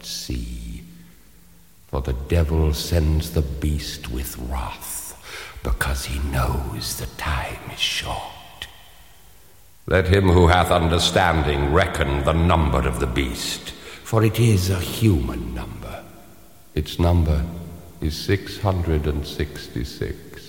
at sea. For the devil sends the beast with wrath, because he knows the time is short. Let him who hath understanding reckon the number of the beast, for it is a human number. Its number is 666.